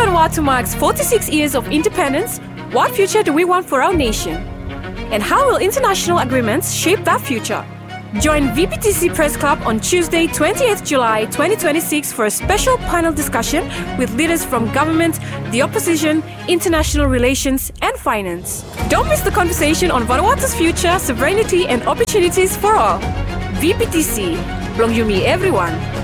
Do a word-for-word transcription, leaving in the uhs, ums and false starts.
Vanuatu marks forty-six years of independence, what future do we want for our nation? And how will international agreements shape that future? Join V P T C Press Club on Tuesday, twentieth July twenty twenty-six for a special panel discussion with leaders from government, the opposition, international relations and finance. Don't miss the conversation on Vanuatu's future, sovereignty and opportunities for all. V P T C, Blong Yumi everyone.